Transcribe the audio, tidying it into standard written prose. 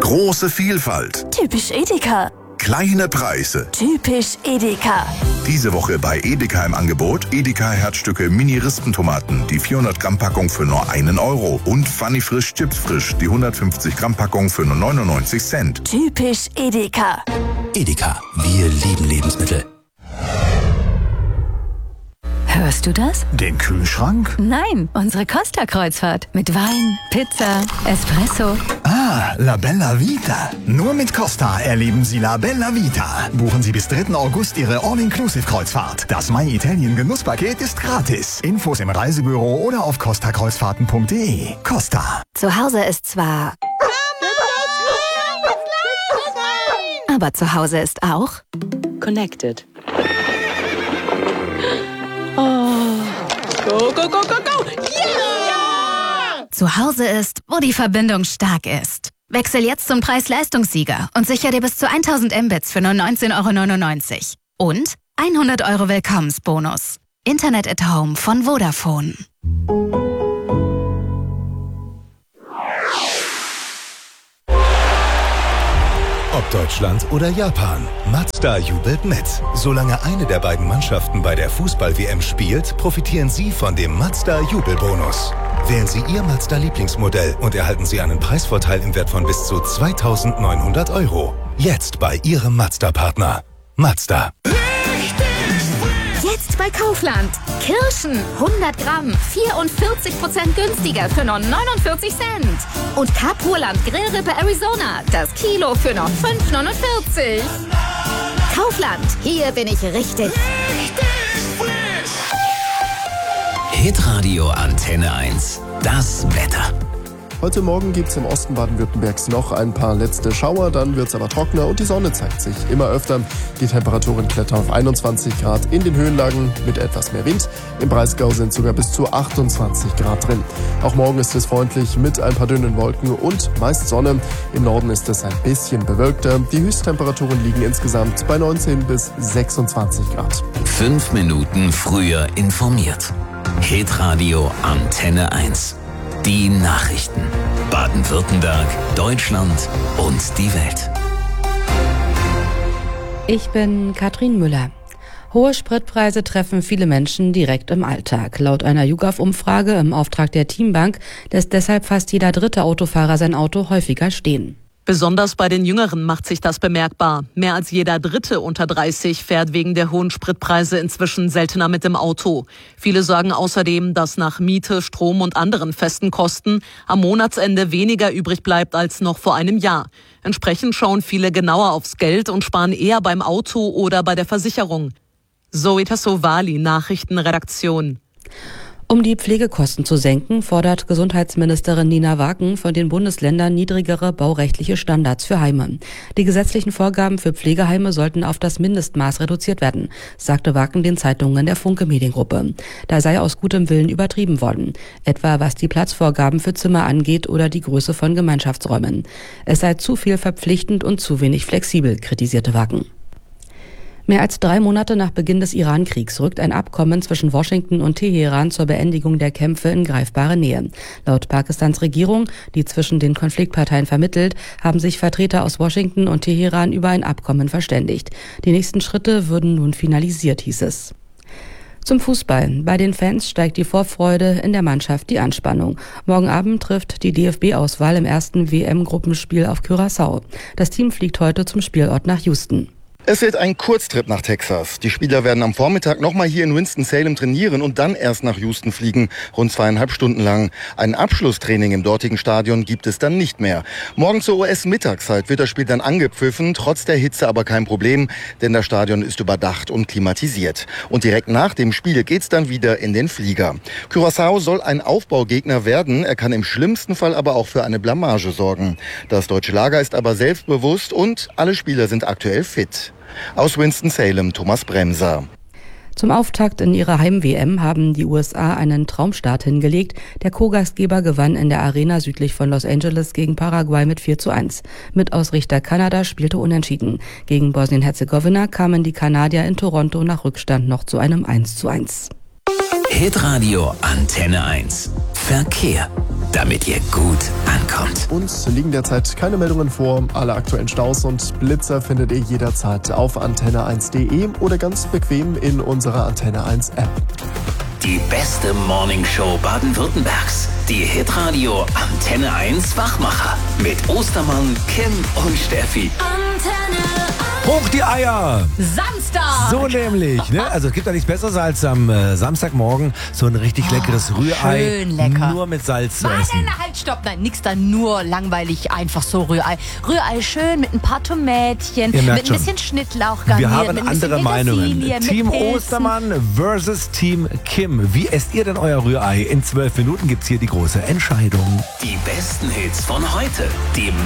Große Vielfalt. Typisch Edeka. Kleine Preise. Typisch Edeka. Diese Woche bei Edeka im Angebot Edeka Herzstücke Mini-Rispentomaten, die 400 Gramm Packung für nur 1 Euro. Und Funny Frisch Chips Frisch, die 150 Gramm Packung für nur 99 Cent. Typisch Edeka. Edeka, wir lieben Lebensmittel. Hörst du das? Den Kühlschrank? Nein, unsere Costa-Kreuzfahrt. Mit Wein, Pizza, Espresso. Ah, La Bella Vita. Nur mit Costa erleben Sie La Bella Vita. Buchen Sie bis 3. August Ihre All-Inclusive-Kreuzfahrt. Das My Italien Genusspaket ist gratis. Infos im Reisebüro oder auf costakreuzfahrten.de. Costa. Zu Hause ist zwar... Aber zu Hause ist auch... Connected. Oh. Go, go, go, go, go! Yeah! Zu Hause ist, wo die Verbindung stark ist. Wechsel jetzt zum Preis-Leistungssieger und sichere dir bis zu 1000 Mbits für nur 19,99 € Und 100 € Willkommensbonus. Internet at Home von Vodafone. Ob Deutschland oder Japan, Mazda jubelt mit. Solange eine der beiden Mannschaften bei der Fußball-WM spielt, profitieren Sie von dem Mazda-Jubelbonus. Wählen Sie Ihr Mazda-Lieblingsmodell und erhalten Sie einen Preisvorteil im Wert von bis zu 2.900 €. Jetzt bei Ihrem Mazda-Partner. Mazda. Jetzt bei Kaufland. Kirschen 100 Gramm, 44% günstiger für nur 49 Cent. Und Kapurland Grillrippe Arizona, das Kilo für nur 5,49 €. Kaufland, hier bin ich richtig. Hitradio Antenne 1. Das Wetter. Heute Morgen gibt es im Osten Baden-Württembergs noch ein paar letzte Schauer, dann wird es aber trockener und die Sonne zeigt sich immer öfter. Die Temperaturen klettern auf 21 Grad in den Höhenlagen mit etwas mehr Wind. Im Breisgau sind sogar bis zu 28 Grad drin. Auch morgen ist es freundlich mit ein paar dünnen Wolken und meist Sonne. Im Norden ist es ein bisschen bewölkter. Die Höchsttemperaturen liegen insgesamt bei 19 bis 26 Grad. 5 Minuten früher informiert. Hitradio Antenne 1. Die Nachrichten. Baden-Württemberg, Deutschland und die Welt. Ich bin Katrin Müller. Hohe Spritpreise treffen viele Menschen direkt im Alltag. Laut einer YouGov-Umfrage im Auftrag der Teambank lässt deshalb fast jeder dritte Autofahrer sein Auto häufiger stehen. Besonders bei den Jüngeren macht sich das bemerkbar. Mehr als jeder Dritte unter 30 fährt wegen der hohen Spritpreise inzwischen seltener mit dem Auto. Viele sagen außerdem, dass nach Miete, Strom und anderen festen Kosten am Monatsende weniger übrig bleibt als noch vor einem Jahr. Entsprechend schauen viele genauer aufs Geld und sparen eher beim Auto oder bei der Versicherung. Zoe Tassovali, Nachrichtenredaktion. Um die Pflegekosten zu senken, fordert Gesundheitsministerin Nina Waken von den Bundesländern niedrigere baurechtliche Standards für Heime. Die gesetzlichen Vorgaben für Pflegeheime sollten auf das Mindestmaß reduziert werden, sagte Waken den Zeitungen der Funke Mediengruppe. Da sei aus gutem Willen übertrieben worden, etwa was die Platzvorgaben für Zimmer angeht oder die Größe von Gemeinschaftsräumen. Es sei zu viel verpflichtend und zu wenig flexibel, kritisierte Waken. Mehr als 3 Monate nach Beginn des Iran-Kriegs rückt ein Abkommen zwischen Washington und Teheran zur Beendigung der Kämpfe in greifbare Nähe. Laut Pakistans Regierung, die zwischen den Konfliktparteien vermittelt, haben sich Vertreter aus Washington und Teheran über ein Abkommen verständigt. Die nächsten Schritte würden nun finalisiert, hieß es. Zum Fußball. Bei den Fans steigt die Vorfreude, in der Mannschaft die Anspannung. Morgen Abend trifft die DFB-Auswahl im ersten WM-Gruppenspiel auf Curaçao. Das Team fliegt heute zum Spielort nach Houston. Es wird ein Kurztrip nach Texas. Die Spieler werden am Vormittag nochmal hier in Winston-Salem trainieren und dann erst nach Houston fliegen, rund 2,5 Stunden lang. Ein Abschlusstraining im dortigen Stadion gibt es dann nicht mehr. Morgen zur US-Mittagszeit wird das Spiel dann angepfiffen, trotz der Hitze aber kein Problem, denn das Stadion ist überdacht und klimatisiert. Und direkt nach dem Spiel geht's dann wieder in den Flieger. Curaçao soll ein Aufbaugegner werden, er kann im schlimmsten Fall aber auch für eine Blamage sorgen. Das deutsche Lager ist aber selbstbewusst und alle Spieler sind aktuell fit. Aus Winston-Salem, Thomas Bremser. Zum Auftakt in ihrer Heim-WM haben die USA einen Traumstart hingelegt. Der Co-Gastgeber gewann in der Arena südlich von Los Angeles gegen Paraguay mit 4:1. Mitausrichter Kanada spielte unentschieden. Gegen Bosnien-Herzegowina kamen die Kanadier in Toronto nach Rückstand noch zu einem 1:1. Hitradio Antenne 1. Verkehr, damit ihr gut ankommt. Uns liegen derzeit keine Meldungen vor. Alle aktuellen Staus und Blitzer findet ihr jederzeit auf antenne1.de oder ganz bequem in unserer Antenne 1 App. Die beste Morningshow Baden-Württembergs. Die Hitradio Antenne 1 Wachmacher. Mit Ostermann, Kim und Steffi. Antenne 1. Hoch die Eier! Samstag! So nämlich, ne? Also es gibt ja nichts Besseres als am Samstagmorgen so ein richtig leckeres Rührei. Schön lecker. Nur mit Salz zu essen. Halt, stopp, nein, nix da, nur langweilig, einfach so Rührei. Rührei schön mit ein paar Tomätchen, Ihr merkt mit ein bisschen schon, Schnittlauch garniert, wir haben mit ein bisschen andere Meinungen. Petersilie, mit Team Pilzen. Ostermann versus Team Kim. Wie esst ihr denn euer Rührei? In 12 Minuten gibt's hier die große Entscheidung. Die besten Hits von heute. Die